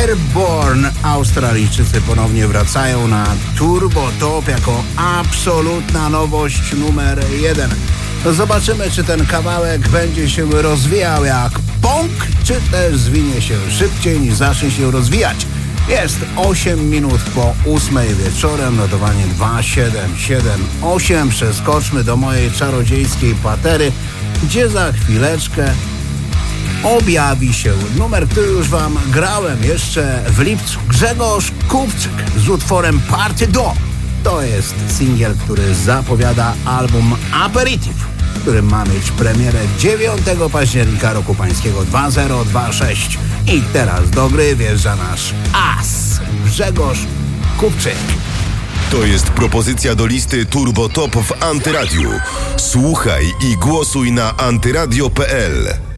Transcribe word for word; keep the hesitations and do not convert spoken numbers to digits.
Airborne Australijczycy ponownie wracają na Turbo Top jako absolutna nowość numer jeden. Zobaczymy, czy ten kawałek będzie się rozwijał jak pąk, czy też zwinie się szybciej niż zacznie się rozwijać. Jest osiem minut po ósmej wieczorem, notowanie dwa siedem siedem osiem. Przeskoczmy do mojej czarodziejskiej patery, gdzie za chwileczkę objawi się numer, który już wam grałem jeszcze w lipcu. Grzegorz Kupczyk z utworem Party Do. To jest singiel, który zapowiada album Aperitif, który ma mieć premierę dziewiątego października roku pańskiego dwa tysiące dwudziestego szóstego. I teraz do gry wjeżdża nasz as, Grzegorz Kupczyk. To jest propozycja do listy Turbo Top w Antyradiu. Słuchaj i głosuj na antyradio kropka p l.